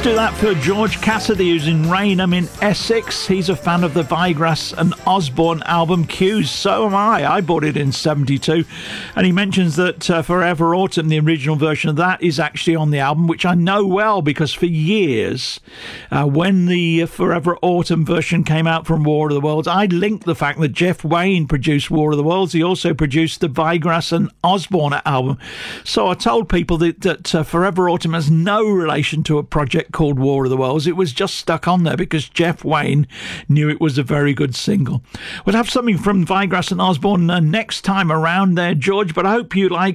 Let's do that for George Cassidy, who's in Rainham in Essex. He's a fan of the Vigrass and Osborne album Cues. So am I. I bought it in 72. And he mentions that Forever Autumn, the original version of that, is actually on the album, which I know well because for years, when the Forever Autumn version came out from War of the Worlds, I linked the fact that Jeff Wayne produced War of the Worlds. He also produced the Vigrass and Osborne album. So I told people that Forever Autumn has no relation to a project called War of the Worlds. It was just stuck on there because Jeff Wayne knew it was a very good single. We'll have something from Vigrass and Osborne next time around there, George, but I hope you like